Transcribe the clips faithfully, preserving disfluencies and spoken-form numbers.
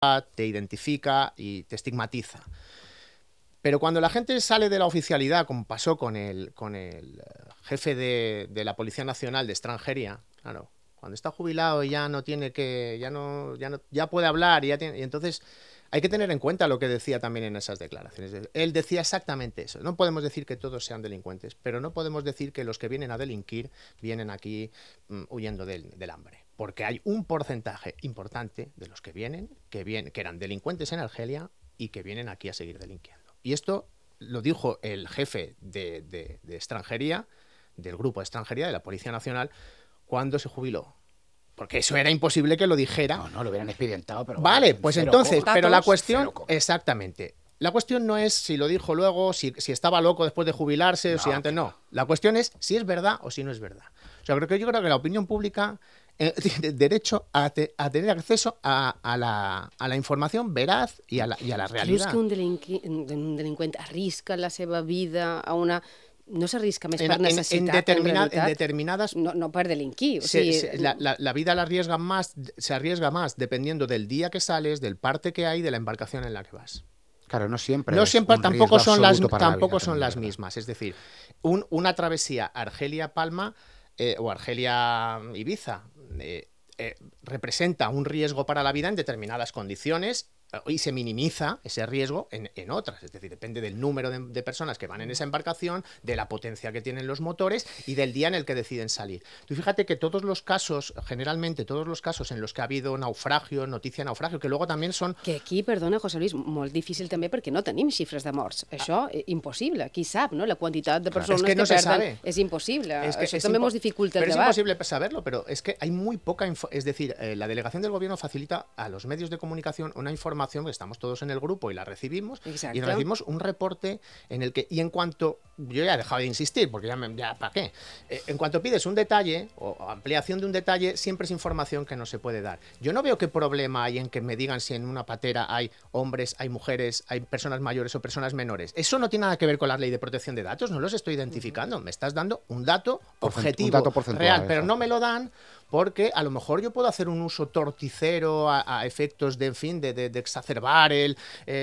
te identifica y te estigmatiza. Pero cuando la gente sale de la oficialidad, como pasó con el, con el jefe de, de la Policía Nacional de Extranjería, claro, cuando está jubilado y ya no tiene que, ya no, ya no, ya puede hablar y ya tiene, y entonces hay que tener en cuenta lo que decía también en esas declaraciones. Él decía exactamente eso. No podemos decir que todos sean delincuentes, pero no podemos decir que los que vienen a delinquir vienen aquí mm, huyendo del, del hambre. Porque hay un porcentaje importante de los que vienen, que vienen, que eran delincuentes en Argelia y que vienen aquí a seguir delinquiendo. Y esto lo dijo el jefe de, de, de extranjería, del grupo de extranjería de la Policía Nacional, cuando se jubiló. Porque eso era imposible que lo dijera. No, no, lo hubieran expedientado, pero... Vale, pues entonces, pero la cuestión... Cero. Exactamente. La cuestión no es si lo dijo luego, si, si estaba loco después de jubilarse, no, o si antes no. La cuestión es si es verdad o si no es verdad. O sea, creo que yo creo que la opinión pública eh, tiene derecho a, te, a tener acceso a, a, la, a la información veraz i a la, i a la realitat. Creus que un, delinqui, un delinqüent arrisca la seva vida a una... No s'arrisca més per necessitat, en, en, determina, en, en determinadas... No, no per delinquir. O se, sigui... se, la, la, la vida la arriesga más, se arriesga más dependiendo del día que sales, del parte que hay, de la embarcación en la que vas. Claro, no siempre. No siempre, tampoco son las, tampoco vida, son las mismas. Es decir, un, una travesía Argelia-Palma eh, o Argelia-Ibiza eh, eh, representa un riesgo para la vida en determinadas condiciones y se minimiza ese riesgo en, en otras. Es decir, depende del número de, de personas que van en esa embarcación, de la potencia que tienen los motores y del día en el que deciden salir. Tú fíjate que todos los casos, generalmente todos los casos en los que ha habido naufragio, noticia de naufragio, que luego también son... Que aquí, perdona, José Luis, molt difícil també perquè no tenim xifres de morts. Això, eh, impossible. Qui sap, no? La quantitat de persones claro, es que, no que perden sabe. És impossible. Es que Això es també ens dificulta el pero debat. Es imposible saberlo, pero es que hay muy poca... Info es decir, eh, la delegación del gobierno facilita a los medios de comunicación una información que estamos todos en el grupo y la recibimos. Exacto. Y recibimos un reporte en el que, y en cuanto, yo ya he dejado de insistir porque ya, me, ya ¿para qué? Eh, en cuanto pides un detalle o ampliación de un detalle, siempre es información que no se puede dar. Yo no veo qué problema hay en que me digan si en una patera hay hombres, hay mujeres, hay personas mayores o personas menores. Eso no tiene nada que ver con la ley de protección de datos, no los estoy identificando, me estás dando un dato objetivo, un dato porcentual, real, pero exacto. no me lo dan porque a lo mejor yo puedo hacer un uso torticero a, a efectos de, en fin, de, de, de exacerbar el,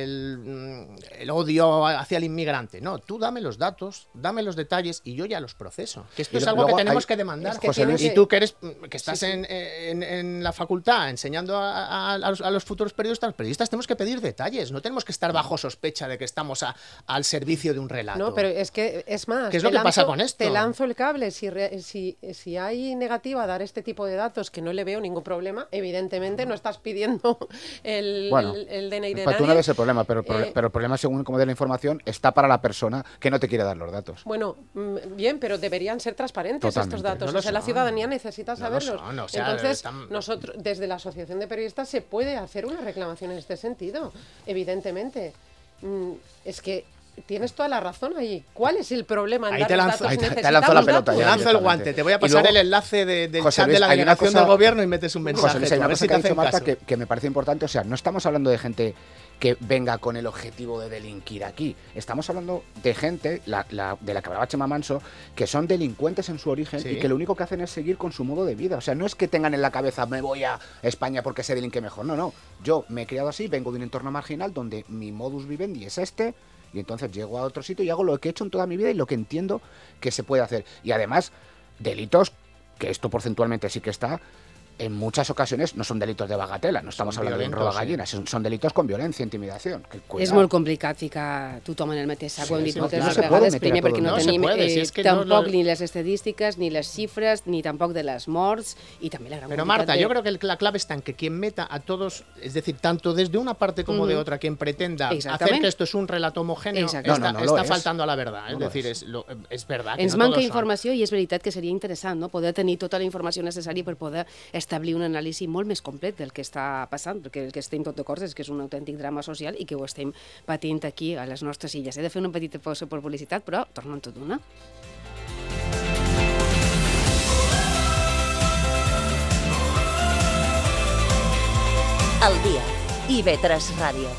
el, el odio hacia el inmigrante. No, tú dame los datos, dame los detalles y yo ya los proceso. Que esto y es algo que tenemos hay, que demandar. Es que José Luis, y tú que eres que estás sí, sí. En, en, en la facultad enseñando a, a, a, los, a los futuros periodistas, los periodistas tenemos que pedir detalles, no tenemos que estar bajo sospecha de que estamos a, al servicio de un relato. No, pero es que es más. ¿Qué es lo que lanzo, pasa con esto? Te lanzo el cable. Si, re, si, si hay negativa a dar este tipo de datos, que no le veo ningún problema, evidentemente no estás pidiendo el, bueno, el, el D N I de para nadie. tú no ves el problema, pero, eh, pero el problema, según como de la información, está para la persona que no te quiere dar los datos. Bueno, bien, pero deberían ser transparentes Totalmente. estos datos. No o sea, la ciudadanía necesita no saberlos. Son, o sea, Entonces, están... nosotros, desde la Asociación de Periodistas, se puede hacer una reclamación en este sentido, evidentemente. Mm, es que tienes toda la razón ahí. ¿Cuál es el problema en ahí dar te los lanzo, datos? ahí te, Necesitamos te lanzo la pelota. datos. Te lanzo el guante, te voy a pasar luego, el enlace de, del José chat Luis, de la delegación cosa, del gobierno y metes un mensaje. José Luis, hay una a ver cosa si que te ha dicho hacen Marta caso. que, que me parece importante. O sea, no estamos hablando de gente que venga con el objetivo de delinquir aquí. Estamos hablando de gente, la, la, de la que hablaba Chema Manso, que son delincuentes en su origen sí. y que lo único que hacen es seguir con su modo de vida. O sea, no es que tengan en la cabeza, me voy a España porque se delinque mejor. No, no. Yo me he criado así, vengo de un entorno marginal donde mi modus vivendi es este, y entonces llego a otro sitio y hago lo que he hecho en toda mi vida y lo que entiendo que se puede hacer. Y además, delitos, que esto porcentualmente sí que está, en muchas ocasiones no son delitos de bagatela, no estamos Son hablando de un robo a gallinas, son, son delitos con violencia, intimidación. Que, és molt complicat ficar tothom en el mateix sac, Sí, ho hem dit sí, moltes no, claro. vegades, No se puede primer meter a perquè todo no el mundo. tenim No se puede, si eh, es que tampoc no lo- ni les estadístiques, ni les xifres, ni tampoc de les morts, i també la gran Pero quantitat Marta, de... yo creo que el- la clave está en que quien meta a todos, es decir, tanto desde una parte como de Ujú. otra, quien pretenda Exactamente. hacer que esto es un relato homogéneo, Exacto. está, No, no, no lo está es. faltando a la verdad. No es lo decir, es. es, lo- es verdad que Ens no manca todos son. informació i és veritat que seria interessant, no?, poder tenir tota la informació necessària per poder establir un anàlisi molt més complet del que està passant, perquè el que estem tot d'acord és que és un autèntic drama social i que ho estem patint aquí a les nostres illes. He de fer una petita pausa per publicitat, però torno en tot una. Al dia, I V tres Ràdio.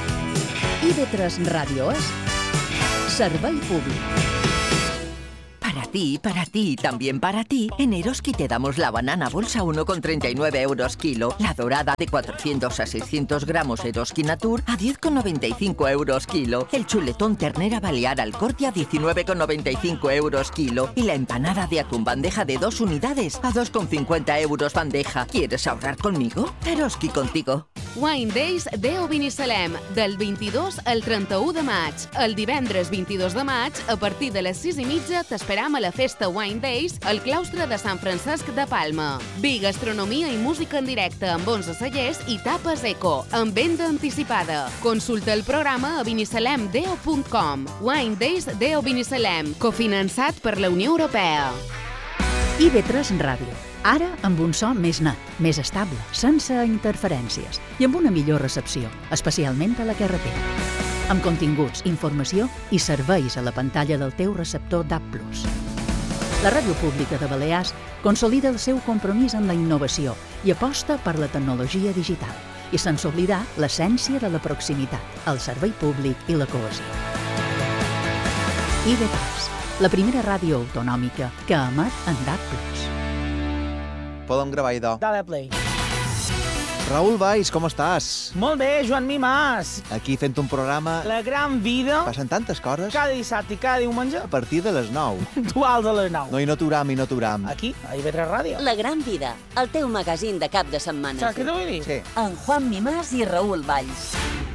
I V tres Ràdio és servei públic. Per Para ti, para ti y también para ti, en Eroski te damos la banana bolsa uno con treinta y nueve euros kilo, la dorada de cuatrocientos a seiscientos gramos Eroski Natur a diez con noventa y cinco euros kilo, el chuletón ternera balear al corte a diecinueve con noventa y cinco euros kilo y la empanada de atún bandeja de dos unidades a dos con cincuenta euros bandeja. ¿Quieres ahorrar conmigo? Eroski contigo. Wine Days Deo Binissalem, del vint-i-dos al trenta-u de maig. El divendres vint-i-dos de maig, a partir de les sis i mitja, t'esperam a la festa Wine Days al claustre de Sant Francesc de Palma. Vi, gastronomia i música en directe amb onze cellers i tapes eco, amb venda anticipada. Consulta el programa a binissalem deo punt com. Wine Days Deo Binissalem, cofinançat per la Unió Europea. I ve tres Ràdio. Ara amb un so més net, més estable, sense interferències i amb una millor recepció, especialment a la carretera. Amb continguts, informació i serveis a la pantalla del teu receptor D A B plus. La Ràdio Pública de Balears consolida el seu compromís amb la innovació i aposta per la tecnologia digital i sense oblidar l'essència de la proximitat, el servei públic i la cohesió. I ve tres, la primera ràdio autonòmica que emet en D A B plus. Podem gravar, idò. Dale play. Raül Valls, com estàs? Molt bé, Joan Mimàs. Aquí fent un programa... La gran vida. Passen tantes coses. Cada dissabte i cada diumenge. A partir de les nou. Duals a les nou. No, i no t'uram, i no t'uram. Aquí, a I V tres Ràdio. La gran vida, el teu magazín de cap de setmana. Saps què t'ho vull dir? Sí. En Juan Mimàs i Raül Valls.